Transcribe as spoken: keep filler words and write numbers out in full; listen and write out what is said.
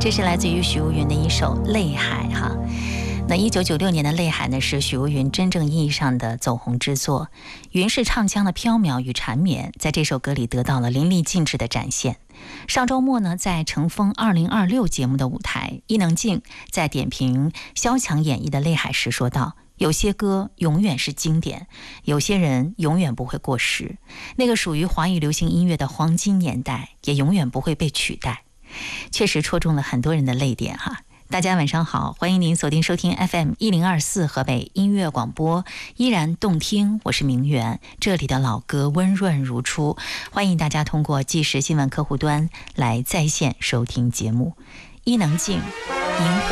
这是来自于许茹芸的一首《泪海》哈。那一九九六年的《泪海》呢，是许茹芸真正意义上的走红之作。云氏唱腔的飘渺与缠绵，在这首歌里得到了淋漓尽致的展现。上周末呢，在乘风二零二六节目的舞台，伊能静在点评萧蔷演绎的《泪海》时说道：有些歌永远是经典，有些人永远不会过时。那个属于华语流行音乐的黄金年代，也永远不会被取代。确实戳中了很多人的泪点哈。大家晚上好，欢迎您锁定收听 F M 一零二四河北音乐广播，依然动听，我是明媛，这里的老歌温润如初，欢迎大家通过即时新闻客户端来在线收听节目。伊能静，萤火